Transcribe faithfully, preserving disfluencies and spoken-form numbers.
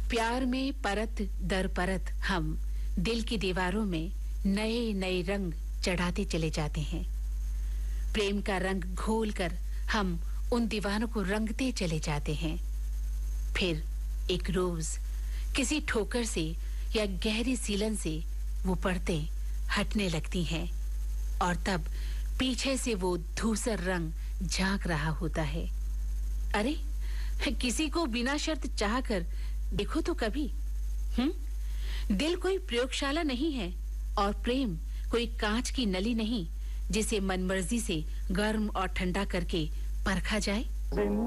प्यार में परत दर परत हम दिल की दीवारों में नए नए रंग चढ़ाते चले जाते हैं। प्रेम का रंग घोलकर हम उन दीवारों को रंगते चले जाते हैं। फिर एक रोज किसी ठोकर से या गहरी सीलन से वो परतें हटने लगती हैं और तब पीछे से वो धूसर रंग झांक रहा होता है। अरे, किसी को बिना शर्त चाहकर देखो तो कभी। हम्म दिल कोई प्रयोगशाला नहीं है और प्रेम कोई कांच की नली नहीं जिसे मनमर्जी से गर्म और ठंडा करके परखा जाए।